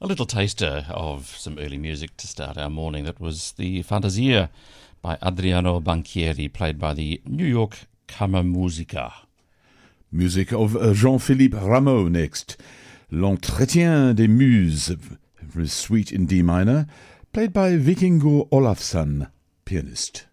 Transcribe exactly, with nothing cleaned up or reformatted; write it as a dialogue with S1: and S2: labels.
S1: A little taster of some early music to start our morning. That was the Fantasia by Adriano Banchieri, played by the New York Kammermusiker.
S2: Music of uh, Jean-Philippe Rameau next. L'Entretien des Muses, Suite in D minor, played by Vikingur Olafsson, pianist.